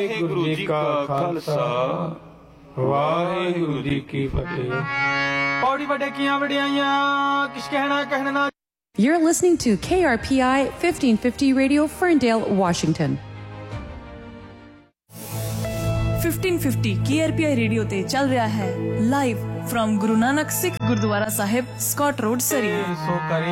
वाहेगुरु जी का खालसा वाहेगुरु जी की फतेह। पौड़ी वड्डे कियां वड्डियाइयां किश कहना ना। You're listening to KRPI 1550 Radio, Ferndale, Washington. 1550 KRPI radio ते चल रहा है live from Guru Nanak Sikh gurdwara Sahib, Scott road, सरी।